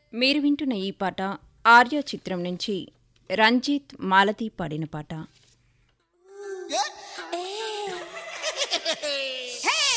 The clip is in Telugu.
మీరు వింటున్న ఈ పాట ఆర్య చిత్రం నుంచి రంజిత్ మాలతి పాడిన పాట.